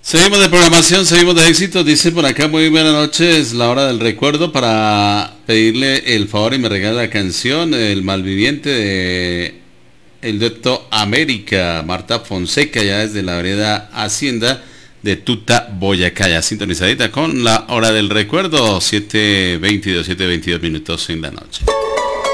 Seguimos de programación, seguimos de éxito. Dice por acá, muy buenas noches, la hora del recuerdo para pedirle el favor y me regala la canción El Malviviente de el dueto América, Marta Fonseca, ya desde la vereda Hacienda de Tuta, Boyacá, ya sintonizadita con la hora del recuerdo, 7:22 minutos en la noche.